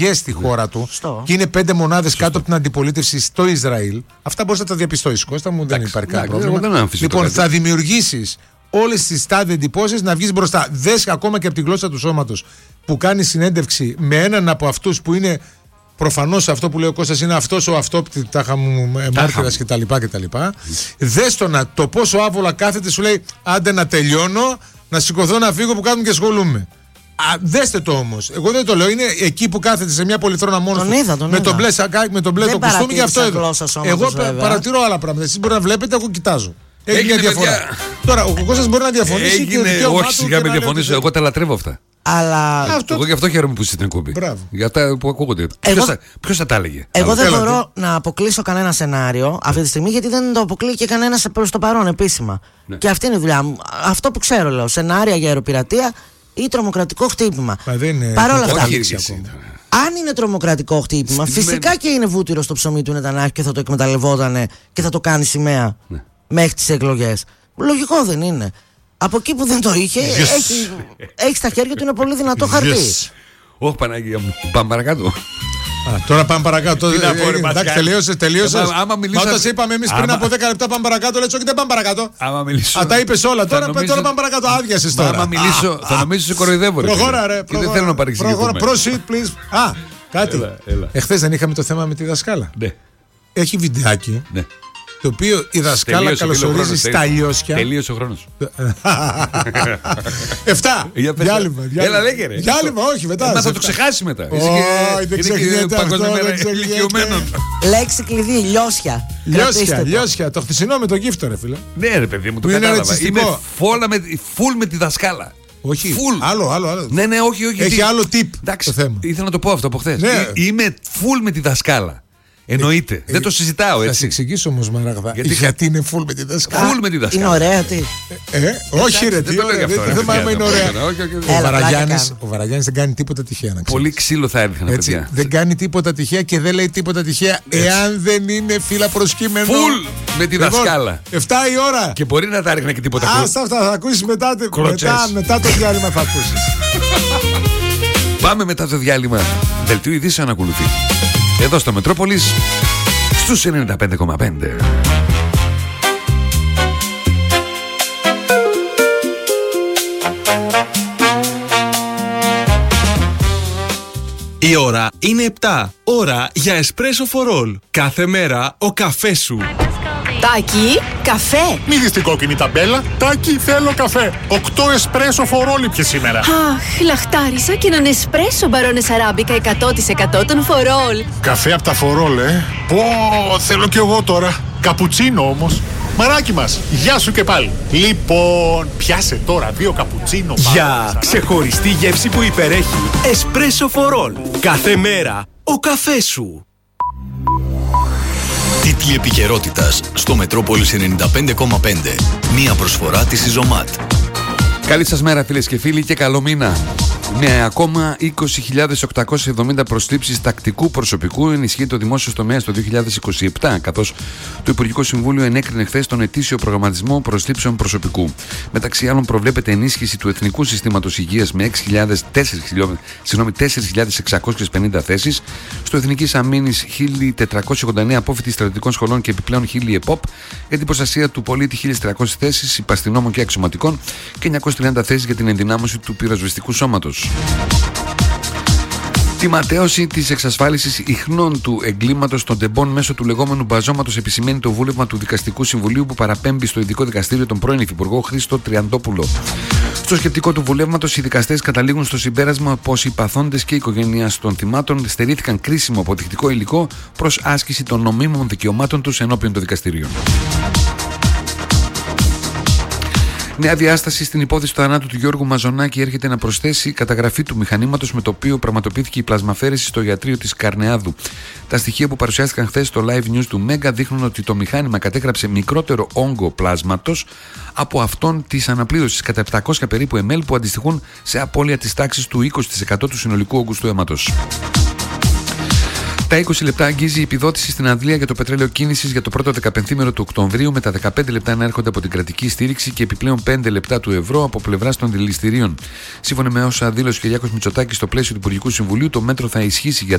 στη χώρα του και είναι 5 μονάδες κάτω από την αντιπολίτευση στο Ισραήλ, αυτά μπορείς να τα διαπιστώσεις, Κώστα μου, δεν υπάρχει κανένα πρόβλημα. Λοιπόν, θα δημιουργήσεις όλες τις τάδε εντυπώσεις να βγεις μπροστά. Δες ακόμα και από τη γλώσσα του σώματος που κάνει συνέντευξη με έναν από αυτούς που είναι προφανώς αυτό που λέει ο Κώστας είναι αυτός ο αυτόπτη τάχα μου μάρτυρας κτλ. Δες το πόσο άβολα κάθεται, σου λέει άντε να τελειώνω, να σηκωθώ να φύγω που κάθομαι και ασχολούμαι. Δέστε το όμως. Εγώ δεν το λέω. Είναι εκεί που κάθεται σε μια πολυθρόνα μόνος του. Με τον μπλε το κουστούμι και αυτό εδώ. Εγώ παρατηρώ άλλα πράγματα. Εσείς μπορεί να βλέπετε, εγώ κοιτάζω. Έγινε διαφορά. Τώρα ο Κώστας μπορεί να διαφωνήσει. Όχι, σιγά με διαφωνήσω. Εγώ τα λατρεύω αυτά. Αλλά... Εγώ γι' αυτό χαίρομαι που είσαι στην εκπομπή. Για αυτά που ακούγονται. Ποιος θα τα έλεγε? Εγώ δεν μπορώ να αποκλείσω κανένα σενάριο αυτή τη στιγμή, γιατί δεν το αποκλείει και κανένας προς το παρόν επίσημα. Ναι. Και αυτή είναι η δουλειά μου. Αυτό που ξέρω, λέω. Σενάρια για αεροπειρατεία ή τρομοκρατικό χτύπημα. Παρ' όλα αυτά. Αν είναι τρομοκρατικό χτύπημα, φυσικά και είναι βούτυρο στο ψωμί του Νετανιάχου και θα το εκμεταλλευότανε και θα το κάνει σημαία μέχρι τις εκλογές. Λογικό δεν είναι? Από εκεί που δεν το είχε, έχει στα χέρια του, είναι πολύ δυνατό χαρτί. Όχι, Παναγία μου, πάμε παρακάτω. Τώρα πάμε παρακάτω. Εντάξει, τελείωσε. Μα όταν είπαμε εμείς πριν από 10 λεπτά πάμε παρακάτω, λες όχι, δεν πάμε παρακάτω. Τα είπες όλα. Τώρα πάμε παρακάτω. Άδειασες τώρα. Άμα μιλήσω, θα νομίζω σε κοροϊδεύω. Προχώρα, ρε. Και δεν θέλω να παρεξηγηθούμε. Proceed, please. Κάτι. Εχθές δεν είχαμε το θέμα με τη δασκάλα? Ναι. Έχει βιντεάκι. Ναι. Το οποίο η δασκάλα καλωσορίζει στα Λιώσια. Τελείωσε ο χρόνος. 7. Διάλειμμα. Έλα, λέγε ρε. Διάλειμμα, όχι μετά. Μα θα το ξεχάσει μετά. Δεν ξεχνιέται αυτό. Λέξη κλειδί, Λιώσια. Λιώσια. Το χθεσινό με το γύφτο, ρε φίλε. Ναι, ρε παιδί μου, το κατάλαβα. Είμαι full με τη δασκάλα. Όχι, άλλο. Ναι, όχι. Έχει άλλο tip το θέμα. Ήθελα να το πω αυτό από χθες. Είμαι full με τη δασκάλα. Εννοείται. Δεν το συζητάω έτσι. Θα σε εξηγήσω όμως, Μαραγδά. Γιατί είναι full με τη δασκάλα. Full με τη δασκάλα. Είναι ωραία, τι. Όχι, ρε, τι ωραία. Δεν θέμα είναι ωραία. Ο Βαραγιάννης δεν κάνει τίποτα τυχαία. Πολύ ξύλο θα έριχνε, παιδιά. Δεν κάνει τίποτα τυχαία και δεν λέει τίποτα τυχαία εάν δεν είναι φύλλα προσκύμενο. Full με τη δασκάλα. 7 η ώρα. Και μπορεί να τα έριχνε και τίποτα. Άστα αυτά, θα ακούσεις μετά το διάλειμμα. Θα ακούσεις. Πάμε μετά το διάλειμμα. Δελτίο ειδήσεων ακολουθεί. Εδώ στο Μετρόπολης στους 95,5. Η ώρα είναι 7. Ώρα για εσπρέσο for all. Κάθε μέρα ο καφές σου. Τάκη, καφέ. Μη δεις την κόκκινη ταμπέλα. Τάκη, θέλω καφέ. 8 εσπρέσο for all πια σήμερα. Αχ, λαχτάρισα και έναν εσπρέσο μπαρόνες αράμπικα 100% των for all. Καφέ από τα for all, Πω, θέλω κι εγώ τώρα. Καπουτσίνο όμως. Μαράκι μας, γεια σου και πάλι. Λοιπόν, πιάσε τώρα 2 καπουτσίνο. Για ξεχωριστή γεύση που υπερέχει. Εσπρέσο for all. Κάθε μέρα ο καφές σου. Τίτλοι επικαιρότητας στο Μετρόπολης 95,5. Μία προσφορά της Ιζωμάτ. Καλή σας μέρα, φίλες και φίλοι, και καλό μήνα. Με ακόμα 20.870 προσλήψεις τακτικού προσωπικού ενισχύει το δημόσιο τομέα το 2027, καθώς το Υπουργικό Συμβούλιο ενέκρινε χθες τον ετήσιο προγραμματισμό προσλήψεων προσωπικού. Μεταξύ άλλων, προβλέπεται ενίσχυση του Εθνικού Συστήματος Υγείας με 4.650 θέσεις, στο Εθνικής Αμήνης 1.489 απόφοιτοι στρατιωτικών σχολών και επιπλέον 1.000 ΕΠΟΠ, για την προστασία του πολίτη 1.300 θέσεις υπαστηνόμων και αξιωματικών και 930 θέσεις για την ενδυνάμωση του πυροσβεστικού σώματος. Τη ματέωση της εξασφάλισης ιχνών του εγκλήματος των τεμπών μέσω του λεγόμενου μπαζώματος επισημαίνει το βούλευμα του Δικαστικού Συμβουλίου που παραπέμπει στο Ειδικό Δικαστήριο τον πρώην Υφυπουργό Χρήστο Τριαντόπουλο. Στο σκεπτικό του βουλεύματος, οι δικαστές καταλήγουν στο συμπέρασμα πως οι παθόντες και οι οικογένειες των θυμάτων στερήθηκαν κρίσιμο αποδεικτικό υλικό προς άσκηση των νομίμων δικαιωμάτων τους ενώπιον των δικαστηρίων. Νέα διάσταση στην υπόθεση του θανάτου του Γιώργου Μαζονάκη έρχεται να προσθέσει καταγραφή του μηχανήματος με το οποίο πραγματοποιήθηκε η πλασμαφέρεση στο ιατρείο της Καρνεάδου. Τα στοιχεία που παρουσιάστηκαν χθες στο live news του Μέγκα δείχνουν ότι το μηχάνημα κατέγραψε μικρότερο όγκο πλάσματος από αυτόν της αναπλήρωσης κατά 700 περίπου ml που αντιστοιχούν σε απώλεια της τάξης του 20% του συνολικού όγκου του αίματος. Τα 20 λεπτά αγγίζει η επιδότηση στην Ανδλία για το πετρέλαιο κίνησης για το πρώτο 15μέρο του Οκτωβρίου, με τα 15 λεπτά να έρχονται από την κρατική στήριξη και επιπλέον 5 λεπτά του ευρώ από πλευράς των δηληστηρίων. Σύμφωνα με όσα δήλωσε ο Κυριάκος Μητσοτάκης στο πλαίσιο του Υπουργικού Συμβουλίου, το μέτρο θα ισχύσει για